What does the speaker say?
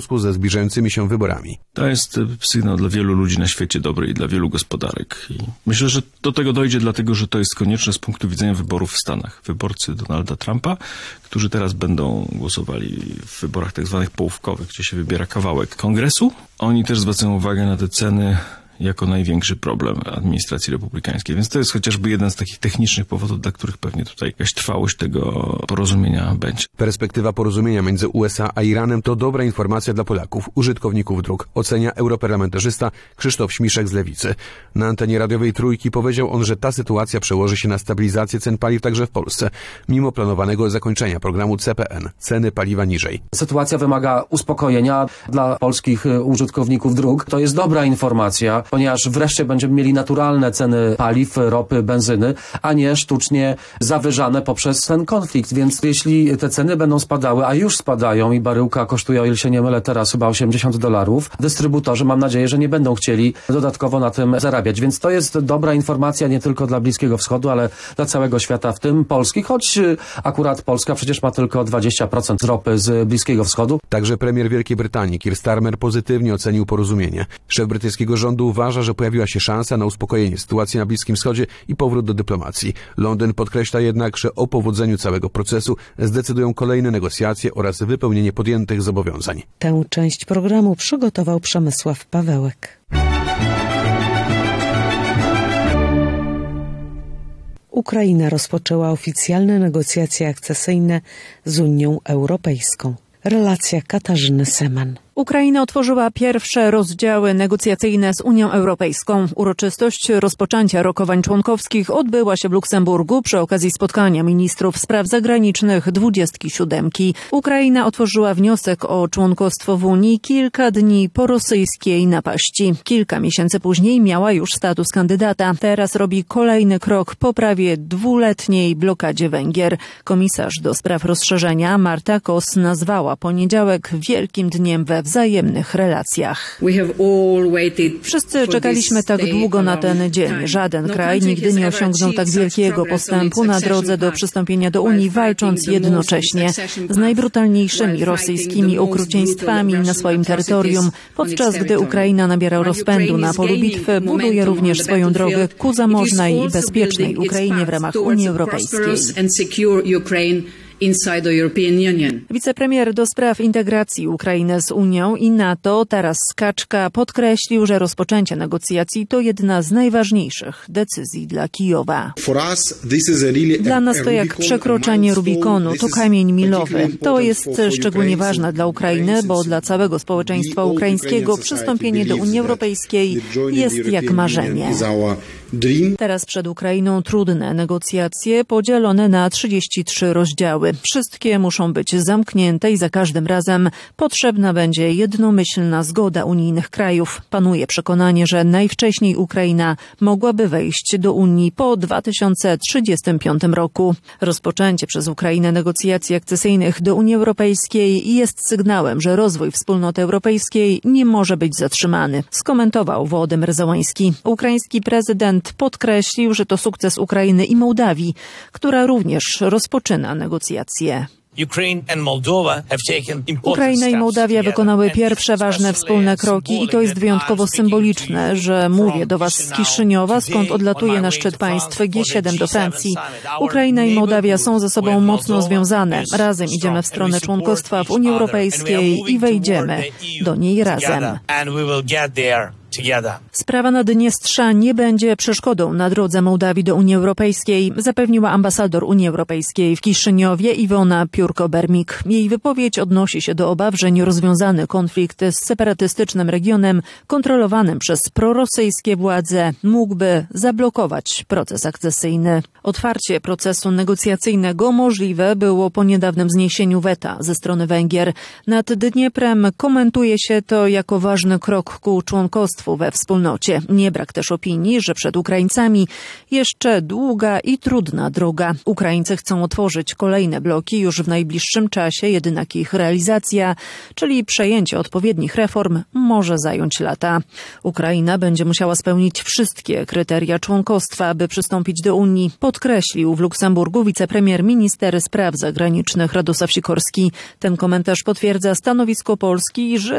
związku ze zbliżającymi się wyborami. To jest sygnał dla wielu ludzi na świecie dobry i dla wielu gospodarek. I myślę, że do tego dojdzie dlatego, że to jest konieczne z punktu widzenia wyborów w Stanach. Wyborcy Donalda Trumpa, którzy teraz będą głosowali w wyborach tak zwanych połówkowych, gdzie się wybiera kawałek kongresu, oni też zwracają uwagę na te ceny jako największy problem administracji republikańskiej. Więc to jest chociażby jeden z takich technicznych powodów, dla których pewnie tutaj jakaś trwałość tego porozumienia będzie. Perspektywa porozumienia między USA a Iranem to dobra informacja dla Polaków, użytkowników dróg, ocenia europarlamentarzysta Krzysztof Śmiszek z Lewicy. Na antenie radiowej Trójki powiedział on, że ta sytuacja przełoży się na stabilizację cen paliw także w Polsce, mimo planowanego zakończenia programu CPN. Ceny paliwa niżej. Sytuacja wymaga uspokojenia dla polskich użytkowników dróg. To jest dobra informacja, ponieważ wreszcie będziemy mieli naturalne ceny paliw, ropy, benzyny, a nie sztucznie zawyżane poprzez ten konflikt. Więc jeśli te ceny będą spadały, a już spadają i baryłka kosztuje, o ile się nie mylę, teraz chyba $80, dystrybutorzy mam nadzieję, że nie będą chcieli dodatkowo na tym zarabiać. Więc to jest dobra informacja nie tylko dla Bliskiego Wschodu, ale dla całego świata, w tym Polski, choć akurat Polska przecież ma tylko 20% ropy z Bliskiego Wschodu. Także premier Wielkiej Brytanii Keir Starmer pozytywnie ocenił porozumienie. Szef brytyjskiego rządu uważa, że pojawiła się szansa na uspokojenie sytuacji na Bliskim Wschodzie i powrót do dyplomacji. Londyn podkreśla jednak, że o powodzeniu całego procesu zdecydują kolejne negocjacje oraz wypełnienie podjętych zobowiązań. Tę część programu przygotował Przemysław Pawełek. Ukraina rozpoczęła oficjalne negocjacje akcesyjne z Unią Europejską. Relacja Katarzyny Seman. Ukraina otworzyła pierwsze rozdziały negocjacyjne z Unią Europejską. Uroczystość rozpoczęcia rokowań członkowskich odbyła się w Luksemburgu przy okazji spotkania ministrów spraw zagranicznych 27. Ukraina otworzyła wniosek o członkostwo w Unii kilka dni po rosyjskiej napaści. Kilka miesięcy później miała już status kandydata. Teraz robi kolejny krok po prawie dwuletniej blokadzie Węgier. Komisarz do spraw rozszerzenia Marta Kos nazwała poniedziałek wielkim dniem we wzajemnych relacjach. Wszyscy czekaliśmy tak długo na ten dzień. Żaden kraj nigdy nie osiągnął tak wielkiego postępu na drodze do przystąpienia do Unii, walcząc jednocześnie z najbrutalniejszymi rosyjskimi okrucieństwami na swoim terytorium. Podczas gdy Ukraina nabiera rozpędu na polu bitwy, buduje również swoją drogę ku zamożnej i bezpiecznej Ukrainie w ramach Unii Europejskiej. Wicepremier do spraw integracji Ukrainy z Unią i NATO Taras Kaczka podkreślił, że rozpoczęcie negocjacji to jedna z najważniejszych decyzji dla Kijowa. Dla nas to jak przekroczenie Rubikonu, to kamień milowy. To jest szczególnie ważne dla Ukrainy, bo dla całego społeczeństwa ukraińskiego przystąpienie do Unii Europejskiej jest jak marzenie. Teraz przed Ukrainą trudne negocjacje podzielone na 33 rozdziały. Wszystkie muszą być zamknięte i za każdym razem potrzebna będzie jednomyślna zgoda unijnych krajów. Panuje przekonanie, że najwcześniej Ukraina mogłaby wejść do Unii po 2035 roku. Rozpoczęcie przez Ukrainę negocjacji akcesyjnych do Unii Europejskiej jest sygnałem, że rozwój wspólnoty europejskiej nie może być zatrzymany, skomentował Wołodymyr Zełański. Ukraiński prezydent podkreślił, że to sukces Ukrainy i Mołdawii, która również rozpoczyna negocjacje. Ukraina i Mołdawia wykonały pierwsze ważne wspólne kroki i to jest wyjątkowo symboliczne, że mówię do Was z Kiszyniowa, skąd odlatuje na szczyt państw G7 do Francji. Ukraina i Mołdawia są ze sobą mocno związane. Razem idziemy w stronę członkostwa w Unii Europejskiej i wejdziemy do niej razem. Sprawa Naddniestrza nie będzie przeszkodą na drodze Mołdawii do Unii Europejskiej, zapewniła ambasador Unii Europejskiej w Kiszyniowie Iwona Piórko-Bermik. Jej wypowiedź odnosi się do obaw, że nierozwiązany konflikt z separatystycznym regionem kontrolowanym przez prorosyjskie władze mógłby zablokować proces akcesyjny. Otwarcie procesu negocjacyjnego możliwe było po niedawnym zniesieniu weta ze strony Węgier. Nad Dnieprem komentuje się to jako ważny krok ku członkostwu we wspólnocie. Nie brak też opinii, że przed Ukraińcami jeszcze długa i trudna droga. Ukraińcy chcą otworzyć kolejne bloki już w najbliższym czasie, jednak ich realizacja, czyli przejęcie odpowiednich reform, może zająć lata. Ukraina będzie musiała spełnić wszystkie kryteria członkostwa, aby przystąpić do Unii, podkreślił w Luksemburgu wicepremier minister spraw zagranicznych Radosław Sikorski. Ten komentarz potwierdza stanowisko Polski, że